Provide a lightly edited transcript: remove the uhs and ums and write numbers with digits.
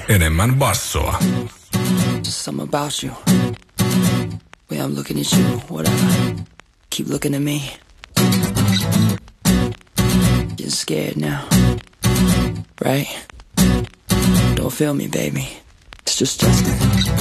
enemmän bassoa. Just something about you. Way I'm looking at you, whatever. Keep looking at me. Getting scared now. Right? Don't feel me, baby. It's just Justin.